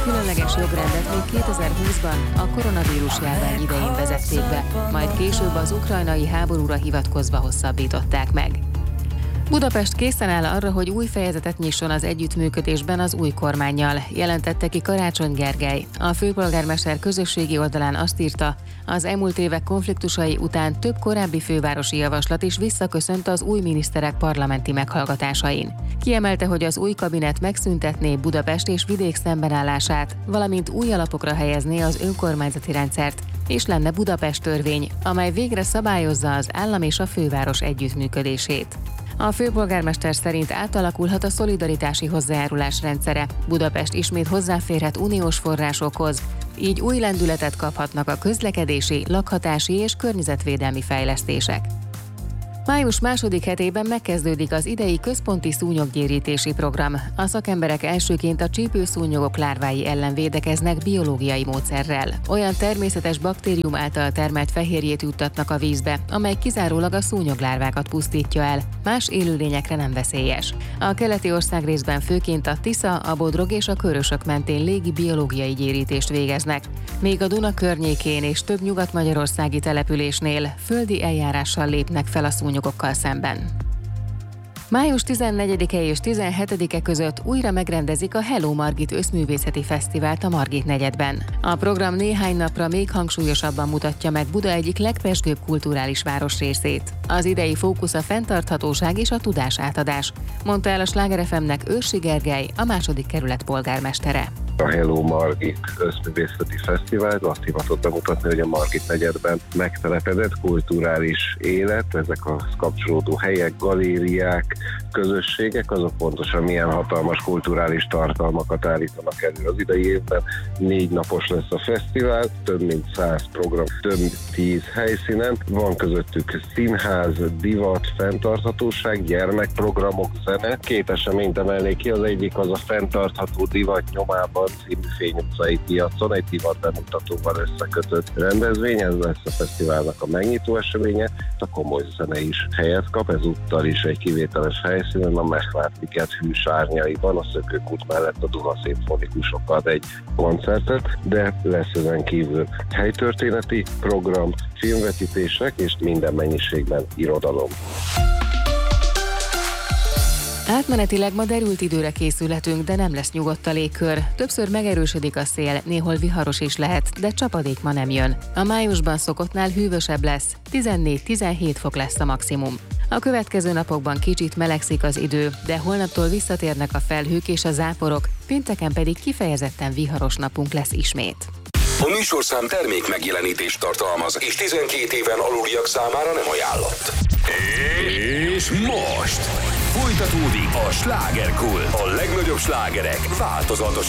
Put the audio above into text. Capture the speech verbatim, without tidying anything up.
különleges jogrendet még kétezer-húszban a koronavírus járvány idején vezették be, majd később az ukrajnai háborúra hivatkozva hosszabbították meg. Budapest készen áll arra, hogy új fejezetet nyisson az együttműködésben az új kormánnyal, jelentette ki Karácsony Gergely. A főpolgármester közösségi oldalán azt írta, az elmúlt évek konfliktusai után több korábbi fővárosi javaslat is visszaköszönt az új miniszterek parlamenti meghallgatásain. Kiemelte, hogy az új kabinet megszüntetné Budapest és vidék szembenállását, valamint új alapokra helyezné az önkormányzati rendszert, és lenne Budapest törvény, amely végre szabályozza az állam és a főváros együttműködését. A főpolgármester szerint átalakulhat a szolidaritási hozzájárulás rendszere. Budapest ismét hozzáférhet uniós forrásokhoz, így új lendületet kaphatnak a közlekedési, lakhatási és környezetvédelmi fejlesztések. Május második hetében megkezdődik az idei központi szúnyoggyérítési program. A szakemberek elsőként a csípőszúnyogok lárvái ellen védekeznek biológiai módszerrel. Olyan természetes baktérium által termelt fehérjét juttatnak a vízbe, amely kizárólag a szúnyoglárvákat pusztítja el, más élőlényekre nem veszélyes. A keleti országrészben főként a Tisza, a Bodrog és a Körösök mentén légi biológiai gyérítést végeznek, még a Duna környékén és több nyugat-magyarországi településnél földi eljárással lépnek fel a szúnyogokkal szemben. Május tizennegyedike és tizenhetedike között újra megrendezik a Hello Margit összművészeti fesztivált a Margit negyedben. A program néhány napra még hangsúlyosabban mutatja meg Buda egyik legpezsgőbb kulturális városrészét. Az idei fókusz a fenntarthatóság és a tudásátadás, mondta el a Sláger ef em-nek Őrsi Gergely, a második kerület polgármestere. A Hello Margit összművészeti fesztivált azt hivatott bemutatni, hogy a Margit negyedben megtelepedett kulturális élet, ezek a kapcsolódó helyek, galériák, közösségek, azok pontosan milyen hatalmas kulturális tartalmakat állítanak elő. Az idei évben négy napos lesz a fesztivál, több mint száz program, több mint tíz helyszínen, van közöttük színház, divat, fenntarthatóság, gyermekprogramok, zene. Két eseményt emelnék ki, az egyik az a fenntartható divat nyomában című Fény utcai piacon, egy divat bemutatóval összekötött rendezvény, ez lesz a fesztiválnak a megnyitó eseménye, a komoly zene is helyet kap, ezúttal is egy kivételes helyszínen, a Mechvárd-liget hűs árnyaiban, a Szökőkút mellett a Duna szimfonikusok ad egy koncertet, de lesz ezen kívül helytörténeti program, filmvetítések és minden mennyiségben irodalom. Átmenetileg ma derült időre készülhetünk, de nem lesz nyugodt a légkör. Többször megerősödik a szél, néhol viharos is lehet, de csapadék ma nem jön. A májusban szokottnál hűvösebb lesz, tizennégy-tizenhét fok lesz a maximum. A következő napokban kicsit melegszik az idő, de holnaptól visszatérnek a felhők és a záporok, pénteken pedig kifejezetten viharos napunk lesz ismét. A műsorszám termék megjelenítést tartalmaz, és tizenkét éven aluliak számára nem ajánlott. És most folytatódik a Slágerkult. A legnagyobb slágerek változatos